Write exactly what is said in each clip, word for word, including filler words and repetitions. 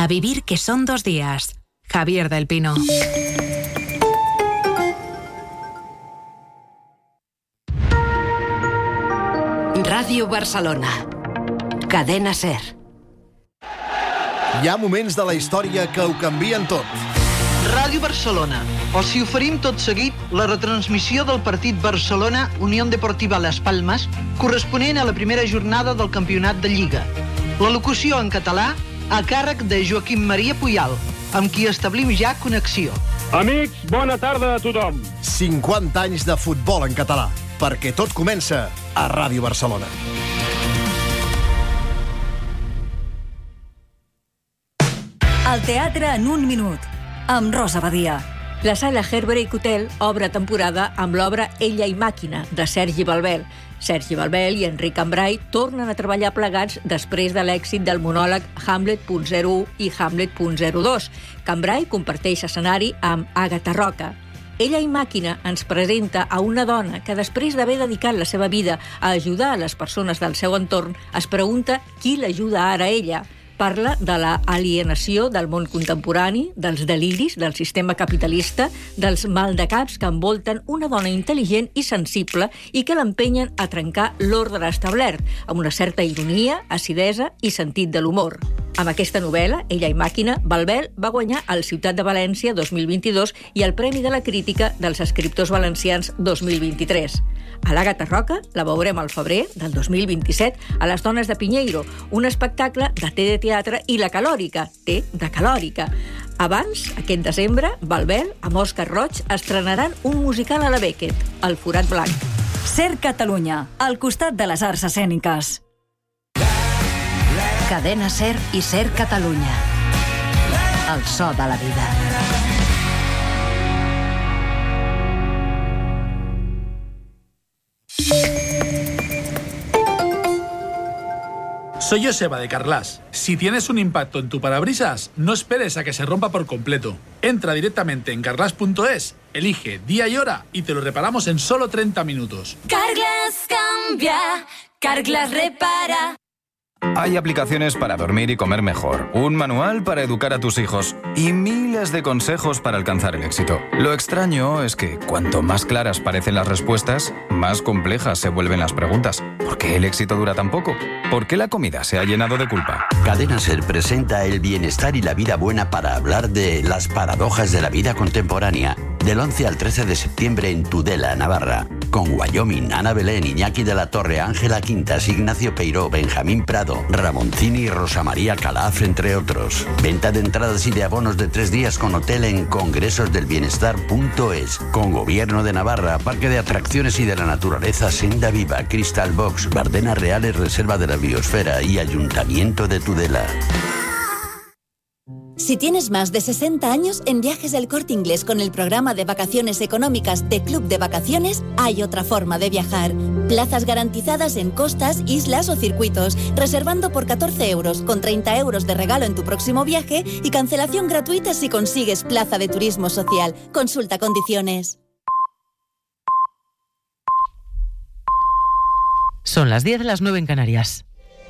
vivir que son dos días. Javier del Pino. Ràdio Barcelona. Cadena SER. Hi ha moments de la història que ho canvien tot. Ràdio Barcelona. O si oferim tot seguit la retransmissió del partit Barcelona-Unió Deportiva Las Palmas, corresponent a la primera jornada del campionat de Lliga. La locució en català a càrrec de Joaquim Maria Puyal, amb qui establim ja connexió. Amics, bona tarda a tothom. cinquanta anys de futbol en català, perquè tot comença a Ràdio Barcelona. El teatre en un minut, amb Rosa Badia. La sala Herbert Hotel obre temporada amb l'obra Ella i màquina, de Sergi Balbel. Sergi Balbel i Enric Cambray tornen a treballar plegats després de l'èxit del monòleg Hamlet punt zero u i Hamlet punt zero dos. Cambray comparteix escenari amb Àgata Roca. Ella i màquina ens presenta a una dona que, després d'haver dedicat la seva vida a ajudar a les persones del seu entorn, es pregunta qui l'ajuda ara a ella. Parla de la alienació del món contemporani, dels deliris del sistema capitalista, dels maldecaps que envolten una dona intel·ligent i sensible i que l'empenyen a trencar l'ordre establert, amb una certa ironia, acidesa i sentit de l'humor. Amb aquesta novel·la, Ella i màquina, Balbel va guanyar el Ciutat de València dos mil vint-i-dos i el Premi de la Crítica dels Escriptors Valencians dos mil vint-i-tres. A l'Àgata Roca la veurem al febrer del dos mil vint-i-set a Les Dones de Pinheiro, un espectacle de té de teatre i la calòrica, té de calòrica. Abans, aquest desembre, Balbel, amb Òscar Roig, estrenaran un musical a la Beckett, El forat blanc. SER Catalunya, al costat de les arts escèniques. Cadena SER i SER Catalunya. El so de la vida. Soy Joseba de Carglass. Si tienes un impacto en tu parabrisas, no esperes a que se rompa por completo. Entra directamente en carglass punto es, elige día y hora y te lo reparamos en solo treinta minutos. Carglass cambia, Carglass repara. Hay aplicaciones para dormir y comer mejor, un manual para educar a tus hijos y miles de consejos para alcanzar el éxito. Lo extraño es que cuanto más claras parecen las respuestas, más complejas se vuelven las preguntas. ¿Por qué el éxito dura tan poco? ¿Por qué la comida se ha llenado de culpa? Cadena SER presenta el bienestar y la vida buena para hablar de las paradojas de la vida contemporánea. Del once al trece de septiembre en Tudela, Navarra. Con Wyoming, Ana Belén, Iñaki de la Torre, Ángela Quintas, Ignacio Peiró, Benjamín Prado, Ramoncini y Rosa María Calaf, entre otros. Venta de entradas y de abonos de tres días con hotel en congresos del bienestar punto es. Con Gobierno de Navarra, Parque de Atracciones y de la Naturaleza Senda Viva, Crystal Box, Bardenas Reales, Reserva de la Biosfera y Ayuntamiento de Tudela. Si tienes más de sesenta años, en Viajes El Corte Inglés con el programa de vacaciones económicas de Club de Vacaciones, hay otra forma de viajar. Plazas garantizadas en costas, islas o circuitos, reservando por catorce euros, con treinta euros de regalo en tu próximo viaje y cancelación gratuita si consigues plaza de turismo social. Consulta condiciones. Son las diez, las nueve en Canarias.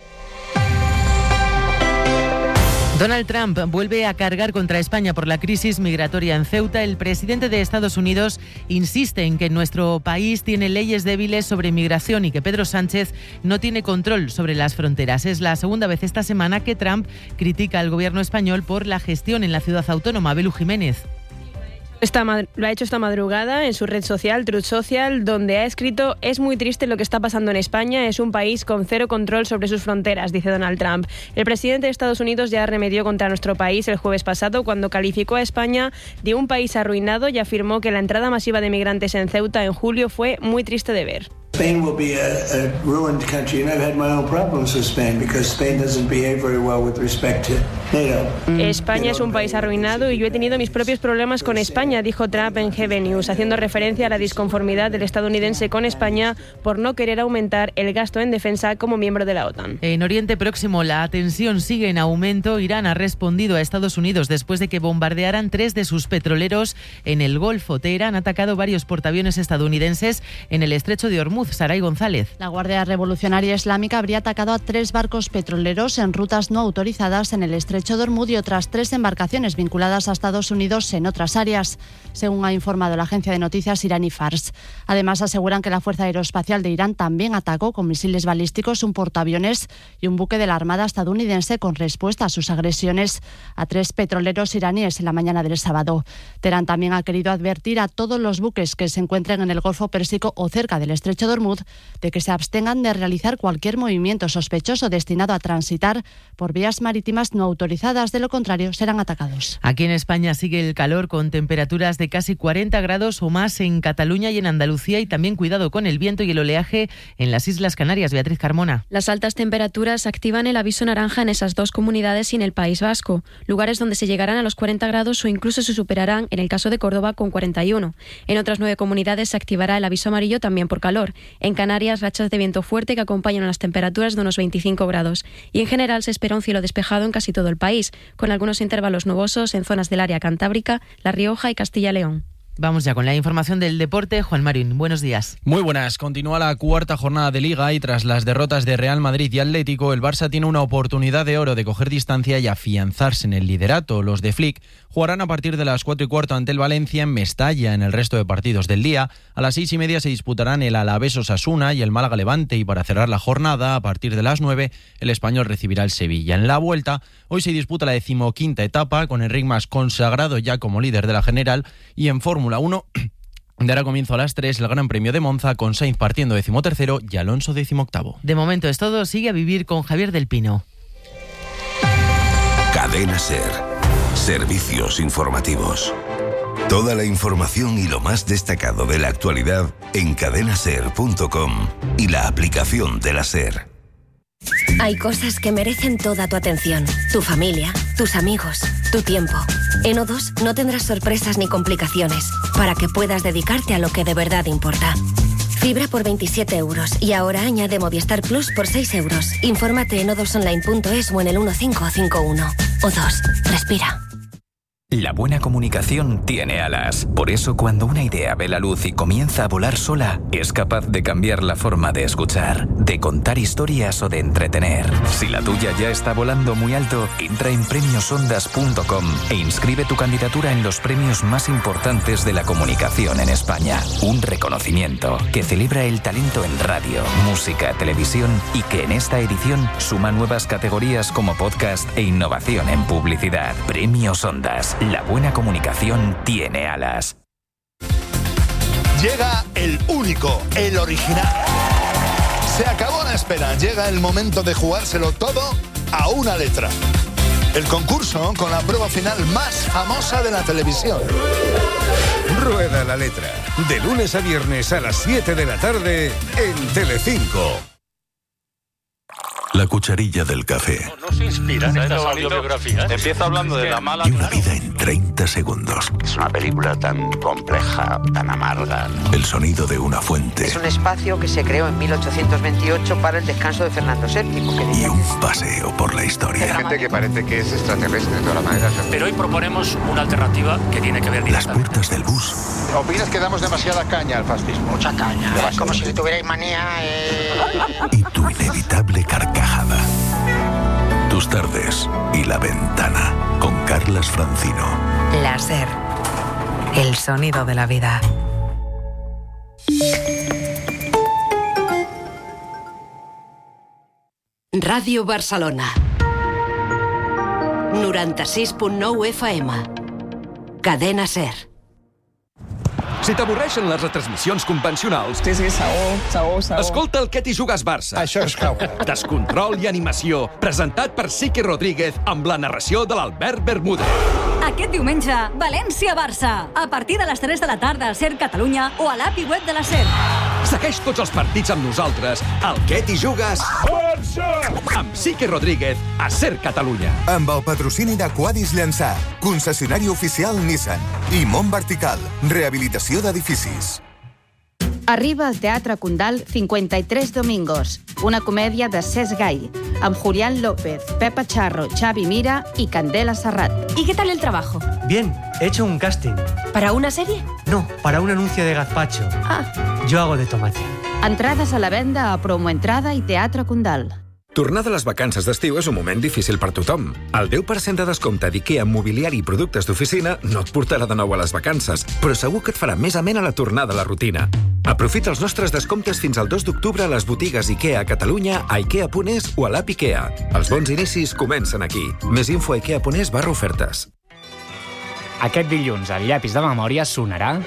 Donald Trump vuelve a cargar contra España por la crisis migratoria en Ceuta. El presidente de Estados Unidos insiste en que nuestro país tiene leyes débiles sobre inmigración y que Pedro Sánchez no tiene control sobre las fronteras. Es la segunda vez esta semana que Trump critica al gobierno español por la gestión en la ciudad autónoma. Belu Jiménez. Esta, lo ha hecho esta madrugada en su red social, Truth Social, donde ha escrito: es muy triste lo que está pasando en España, es un país con cero control sobre sus fronteras, dice Donald Trump. El presidente de Estados Unidos ya arremetió contra nuestro país el jueves pasado cuando calificó a España de un país arruinado y afirmó que la entrada masiva de migrantes en Ceuta en julio fue muy triste de ver. Spain will be a, a ruined country, and I've had my own problems with Spain because Spain doesn't behave very well with respect to NATO. España es un país arruinado y yo he tenido mis propios problemas con España, dijo Trump en G B News, haciendo referencia a la disconformidad del estadounidense con España por no querer aumentar el gasto en defensa como miembro de la OTAN. En Oriente Próximo la tensión sigue en aumento. Irán ha respondido a Estados Unidos después de que bombardearan tres de sus petroleros en el Golfo. Teherán ha atacado varios portaaviones estadounidenses en el estrecho de Hormuz. Hormuz. Saray González. La Guardia Revolucionaria Islámica habría atacado a tres barcos petroleros en rutas no autorizadas en el estrecho de Hormuz y otras tres embarcaciones vinculadas a Estados Unidos en otras áreas, según ha informado la agencia de noticias iraní Fars. Además, aseguran que la Fuerza Aeroespacial de Irán también atacó con misiles balísticos un portaaviones y un buque de la Armada estadounidense con respuesta a sus agresiones a tres petroleros iraníes en la mañana del sábado. Teherán también ha querido advertir a todos los buques que se encuentren en el Golfo Pérsico o cerca del estrecho de Hormuz de que se abstengan de realizar cualquier movimiento sospechoso destinado a transitar por vías marítimas no autorizadas. De lo contrario, serán atacados. Aquí en España sigue el calor con temperaturas de casi cuarenta grados o más en Cataluña y en Andalucía, y también cuidado con el viento y el oleaje en las Islas Canarias. Beatriz Carmona. Las altas temperaturas activan el aviso naranja en esas dos comunidades y en el País Vasco, lugares donde se llegarán a los cuarenta grados o incluso se superarán en el caso de Córdoba con cuarenta y uno. En otras nueve comunidades se activará el aviso amarillo también por calor. En Canarias, rachas de viento fuerte que acompañan a las temperaturas de unos veinticinco grados. Y en general se espera un cielo despejado en casi todo el país, con algunos intervalos nubosos en zonas del área cantábrica, La Rioja y Castilla y León. Vamos ya con la información del deporte. Juan Marín, buenos días. Muy buenas. Continúa la cuarta jornada de Liga y tras las derrotas de Real Madrid y Atlético, el Barça tiene una oportunidad de oro de coger distancia y afianzarse en el liderato. Los de Flick jugarán a partir de las cuatro y cuarto ante el Valencia en Mestalla en el resto de partidos del día. A las seis y media se disputarán el Alavés Osasuna y el Málaga Levante, y para cerrar la jornada, a partir de las nueve, el Español recibirá el Sevilla. En la vuelta, hoy se disputa la decimoquinta etapa con Enric Mas consagrado ya como líder de la general, y en Fórmula uno dará comienzo a las tres el Gran Premio de Monza con Sainz partiendo decimotercero y Alonso decimoctavo. De momento es todo. Sigue a vivir con Javier del Pino. Cadena SER. Servicios informativos. Toda la información y lo más destacado de la actualidad en cadena ser punto com y la aplicación de la SER. Hay cosas que merecen toda tu atención. Tu familia, tus amigos, tu tiempo. En O dos no tendrás sorpresas ni complicaciones para que puedas dedicarte a lo que de verdad importa. Fibra por veintisiete euros y ahora añade Movistar Plus por seis euros. Infórmate en o dos online punto es o en el uno cinco cinco uno. O dos, respira. La buena comunicación tiene alas. Por eso, cuando una idea ve la luz y comienza a volar sola, es capaz de cambiar la forma de escuchar, de contar historias o de entretener. Si la tuya ya está volando muy alto, entra en premios ondas punto com e inscribe tu candidatura en los premios más importantes de la comunicación en España. Un reconocimiento que celebra el talento en radio, música, televisión y que en esta edición suma nuevas categorías como podcast e innovación en publicidad. Premios Ondas. La buena comunicación tiene alas. Llega el único, el original. Se acabó la espera. Llega el momento de jugárselo todo a una letra. El concurso con la prueba final más famosa de la televisión. Rueda la letra. De lunes a viernes a las siete de la tarde en Telecinco. La cucharilla del café. No, no se inspira en estas autobiografías. Empieza hablando de la mala. Y una vida en treinta segundos. Es una película tan compleja, tan amarga. El sonido de una fuente. Es un espacio que se creó en mil ochocientos veintiocho para el descanso de Fernando séptimo. Y un paseo por la historia. Hay gente que parece que es extraterrestre de todas maneras. Pero hoy proponemos una alternativa que tiene que ver Las puertas del bus. ¿Opinas que damos demasiada caña al fascismo? Mucha caña. Es como si le tuvierais manía. Eh... Y tu inevitable carcajada. Tus tardes y La Ventana con Carlas Francino. La SER. El sonido de la vida. Ràdio Barcelona. noranta-sis punt nou F M. Cadena SER. Si t'avorreixen les retransmissions convencionals... Sí, sí, segur, segur, segur. Escolta el Què t'hi jugues Barça. Això és clau. Descontrol i animació, presentat per Sique Rodríguez amb la narració de l'Albert Bermúdez. Aquest diumenge, València-Barça. A partir de les tres de la tarda a SER Catalunya o a l'app i web de la SER. Segueix tots els partits amb nosaltres al Què t'hi jugues Barça! Amb Sique Rodríguez a SER Catalunya. Amb el patrocini de Quadis Llançà, concessionari oficial Nissan, i Mont Vertical, rehabilitació d'edificis. Arriba al Teatre Condal cincuenta y tres Domingos, una comèdia de Cesc Gai, amb Julián López, Pepa Charro, Xavi Mira y Candela Serrat. ¿Y qué tal el trabajo? Bien, he hecho un casting. ¿Para una serie? No, para un anuncio de gazpacho. Ah. Yo hago de tomate. Entrades a la venda a Promoentrada i Teatre Condal. Tornar de les vacances d'estiu és un moment difícil per tothom. El deu per cent de descompte d'IKEA en mobiliari i productes d'oficina no et portarà de nou a les vacances, però segur que et farà més amena la tornada a la rutina. Aprofita els nostres descomptes fins al dos d'octubre a les botigues IKEA a Catalunya, a ikea punt es o a l'app IKEA. Els bons inicis comencen aquí. Més info a ikea punt es barra ofertes. Aquest dilluns el llapis de memòria sonarà...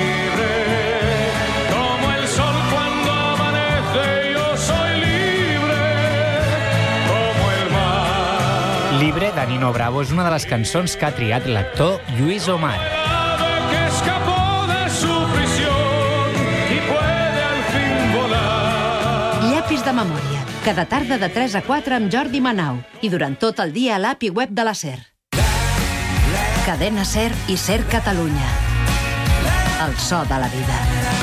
Libre, de Nino Bravo, és una de les cançons que ha triat l'actor Lluís Omar. Llapis de memòria, cada tarda de tres a quatre amb Jordi Manau i durant tot el dia a l'app i web de la SER. Cadena SER i SER Catalunya. El so de la vida.